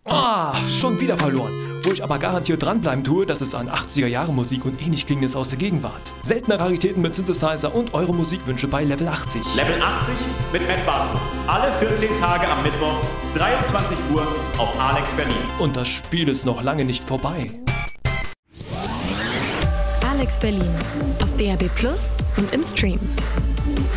Schon wieder verloren. Wo ich aber garantiert dranbleiben tue, das ist an 80er-Jahre-Musik und ähnlich Klingendes aus der Gegenwart. Seltene Raritäten mit Synthesizer und eure Musikwünsche bei Level 80. Level 80 mit Matt Bartow. Alle 14 Tage am Mittwoch, 23 Uhr auf Alex Berlin. Und das Spiel ist noch lange nicht vorbei. Alex Berlin auf DAB+ und im Stream.